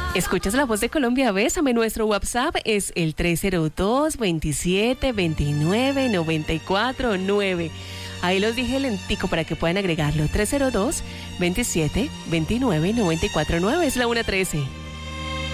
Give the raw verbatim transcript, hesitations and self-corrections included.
Escuchas La Voz de Colombia, bésame. Nuestro WhatsApp es el tres cero dos, veintisiete, veintinueve, noventa y cuatro nueve. Ahí los dije lentico para que puedan agregarlo. tres cero dos, veintisiete, veintinueve, noventa y cuatro nueve. Es la una trece.